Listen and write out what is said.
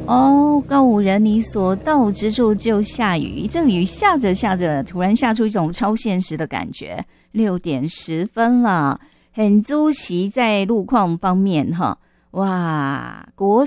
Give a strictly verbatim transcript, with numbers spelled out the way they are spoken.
哦，告五人，你所到之处就下雨。这雨下着下着，突然下出一种超现实的感觉。六点十分了，很主席在路况方面哈，哇，国